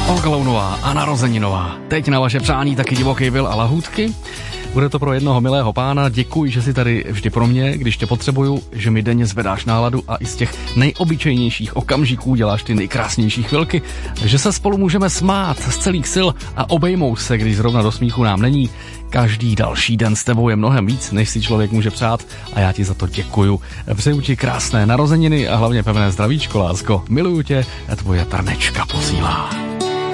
Olga Lounová a narozeninová. Teď na vaše přání taky divoký vil a lahůdky. Bude to pro jednoho milého pána. Děkuji, že jsi tady vždy pro mě, když tě potřebuju, že mi denně zvedáš náladu a i z těch nejobyčejnějších okamžiků děláš ty nejkrásnější chvilky, že se spolu můžeme smát z celých sil a obejmout se, když zrovna do smíchu nám není. Každý další den s tebou je mnohem víc, než si člověk může přát a já ti za to děkuju. Přeju ti krásné narozeniny a hlavně pevné zdravíčko, lásko. Miluju tě, tvoje Trnečka posílá.